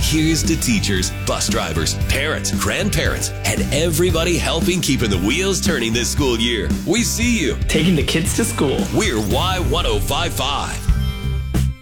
here's to teachers, bus drivers, parents, grandparents, and everybody helping keeping the wheels turning this school year. We see you. Taking the kids to school. We're Y1055.